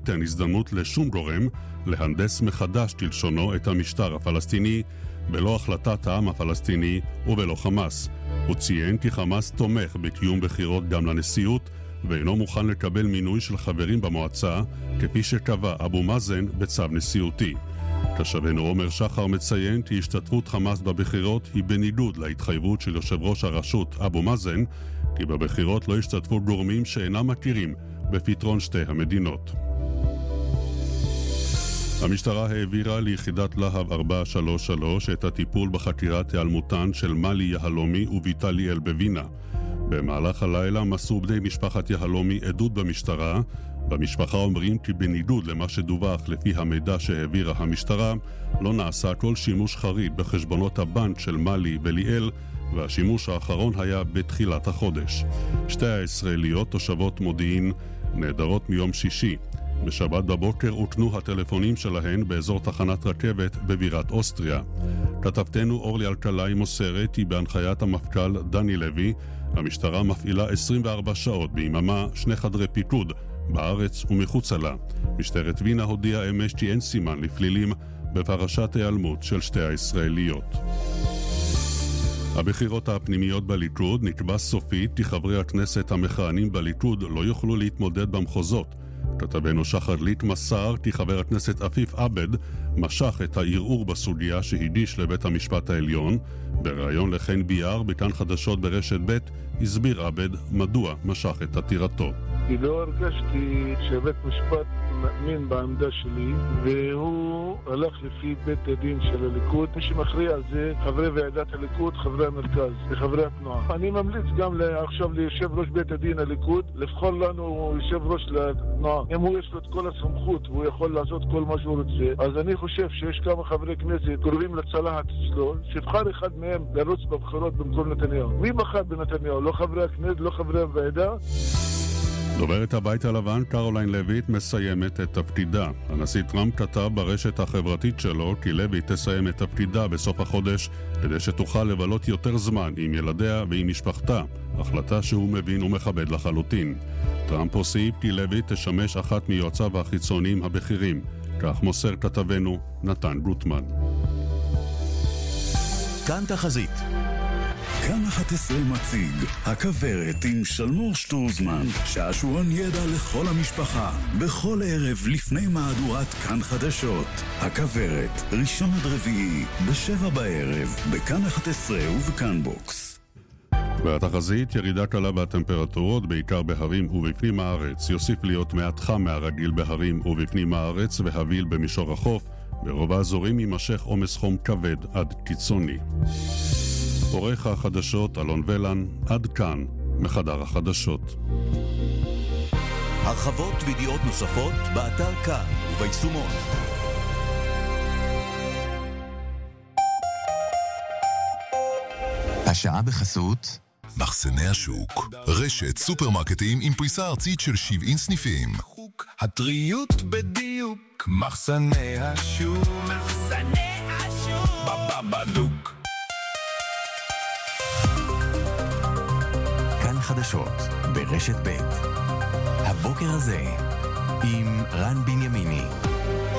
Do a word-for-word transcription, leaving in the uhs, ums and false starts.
ייתן הזדמנות לשום גורם להנדס מחדש תלשונו את המשטר הפלסטיני, בלא החלטת העם הפלסטיני ובלא חמאס. הוא ציין כי חמאס תומך בקיום בחירות גם לנשיאות, ואינו מוכן לקבל מינוי של חברים במועצה, כפי שקבע אבו מאזן בצו נשיאותי. תושבנו עומר שחר מציין כי השתתפות חמאס בבחירות היא בניגוד להתחייבות של יושב ראש הרשות אבו מאזן, כי בבחירות לא השתתפו גורמים שאינם מכירים בפתרון שתי המדינות. המשטרה העבירה ליחידת להב ארבע שלוש שלוש את הטיפול בחקירת היעלמותן של מלי יהלומי וביטלי אלבבינה. במהלך הלילה מסרו בני משפחת יהלומי עדות במשטרה. במשפחה אומרים כי בניגוד למה שדווח לפי המידע שהעבירה המשטרה, לא נעשה כל שימוש חריג בחשבונות הבנק של מלי וליאל, והשימוש האחרון היה בתחילת החודש. שתי הישראליות תושבות מודיעין נעדרות מיום שישי. בשבת בבוקר הותנו הטלפונים שלהן באזור תחנת רכבת בבירת אוסטריה. כתבתנו אורלי אלקלעי מוסרת כי בהנחיית המפכ"ל דני לוי, המשטרה מפעילה עשרים וארבע שעות ביממה שני חדרי פיקוד בארץ ומחוצה לה. משטרת וינה הודיעה אמש כי אין סימן לפלילים בפרשת היעלמות של שתי הישראליות. הבחירות הפנימיות בליכוד נקבע סופית כי חברי הכנסת המכהנים בליכוד לא יוכלו להתמודד במחוזות. כתבנו שחר ליט מסר כי חבר הכנסת עפיף עבד משך את הערעור בסוגיה שהגיש לבית המשפט העליון. בראיון לחן ביאר בכאן חדשות ברשת ב' הסביר עבד מדוע משך את עתירתו. כי לא הרגשתי שבית משפט מאמין בעמדה שלי, והוא הלך לפי בית הדין של הליכוד. מי שמכריע על זה חברי ועדת הליכוד, חברי המרכז וחברי התנועה. אני ממליץ גם עכשיו ליושב ראש בית הדין הליכוד לבחור לנו יושב ראש לתנועה. אם הוא יש לו את כל הסמכות והוא יכול לעשות כל מה שהוא רוצה, אז אני חושב שיש כמה חברי כנסת קוראים לצלחת אצלו, שבחר אחד מהם לרוץ בבחירות במקום נתניהו. מי בחר בנתניהו? לא חברי הכנסת, לא חברי הוועדה. דוברת הבית הלבן קרוליין לויט מסיימת את תפקידה. הנשיא טראמפ כתב ברשת החברתית שלו כי לויט תסיים את תפקידה בסוף החודש כדי שתוכל לבלות יותר זמן עם ילדיה ועם משפחתה, החלטה שהוא מבין ומכבד לחלוטין. טראמפ הוסיף כי לויט תשמש אחת מיועציו החיצוניים הבכירים. כך מוסר כתבנו נתן גוטמן. כאן תחזית. כאן אחת עשרה מציג, הכברת עם שלמור שטורזמן, שעשועון ידע לכל המשפחה, בכל ערב לפני מהדורת כאן חדשות. הכברת, ראשון עד רביעי, בשבע בערב, בכאן אחת עשרה ובכאן בוקס. בתחזית ירידה קלה בטמפרטורות, בעיקר בהרים ובפנים הארץ. יוסיף להיות מעט חם מהרגיל בהרים ובפנים הארץ והביל במישור החוף. ברוב האזורים יימשך עומס חום כבד עד קיצוני. עורך החדשות אלון ולן, עד כאן מחדר החדשות. הרחבות וידיעות נוספות באתר כאן וביישומון. השעה בחסות מחסני השוק, רשת סופרמרקטים עם פריסה ארצית של שבעים סניפים. הטריות בדיוק, מחסני השוק, מחסני השוק, בבבדוק. כאן חדשות ברשת ב' הבוקר הזה עם רן בנימיני.